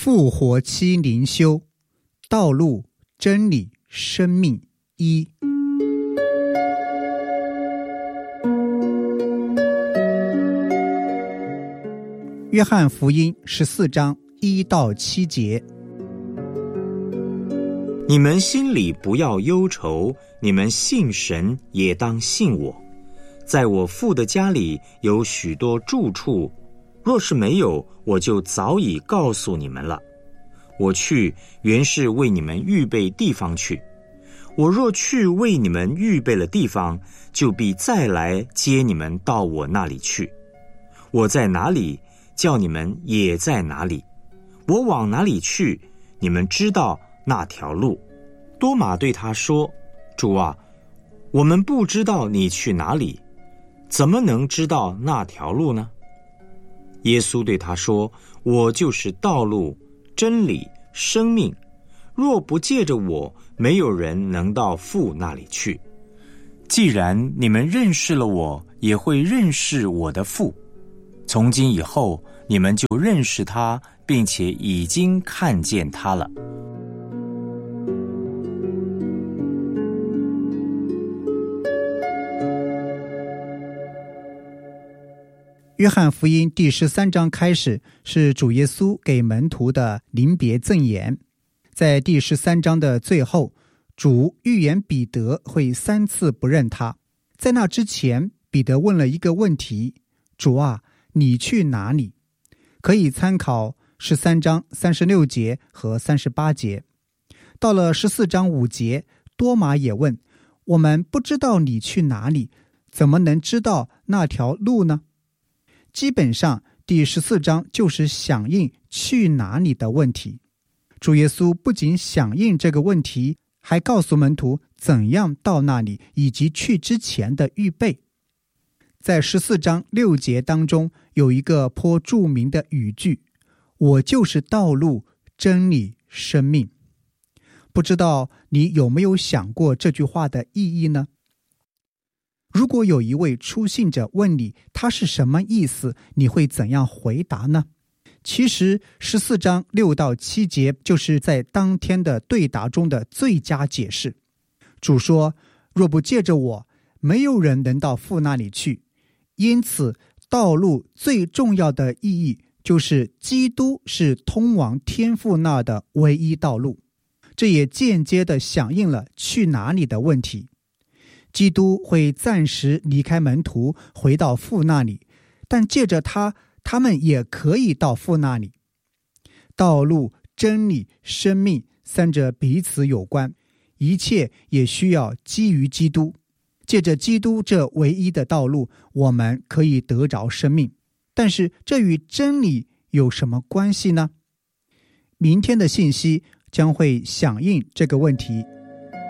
复活期灵修，道路、真理、生命一。约翰福音14章1到7节。 你们心里不要忧愁，你们信神也当信我。在我父的家里有许多住处，若是没有，我就早已告诉你们了。我去，原是为你们预备地方去。我若去为你们预备了地方，就必再来接你们到我那里去。我在哪里，叫你们也在哪里。我往哪里去，你们知道那条路。多马对他说：主啊，我们不知道你去哪里，怎么能知道那条路呢？耶稣对他说：我就是道路、真理、生命，若不借着我，没有人能到父那里去。既然你们认识了我，也会认识我的父。从今以后，你们就认识他，并且已经看见他了。 约翰福音第13章开始是主耶稣给门徒的临别赠言。在第13章的最后，主预言彼得会3次不认他。在那之前，彼得问了一个问题：主啊，你去哪里？可以参考13章36节和38节。到了14章5节，多马也问：我们不知道你去哪里，怎么能知道那条路呢？基本上第14章就是响应去哪里的问题。主耶稣不仅响应这个问题，还告诉门徒怎样到那里，以及去之前的预备。在14章6节当中有一个颇著名的语句：我就是道路、真理、生命。不知道你有没有想过这句话的意义呢？如果有一位初信者问你他是什么意思，你会怎样回答呢？其实14章6到7节就是在当天的对答中的最佳解释。主说：若不借着我，没有人能到父那里去。因此道路最重要的意义就是基督是通往天父那的唯一道路。这也间接地响应了去哪里的问题。基督会暂时离开门徒，回到父那里，但借着他，他们也可以到父那里。道路、真理、生命三者彼此有关，一切也需要基于基督。借着基督这唯一的道路，我们可以得着生命。但是这与真理有什么关系呢？明天的信息将会响应这个问题。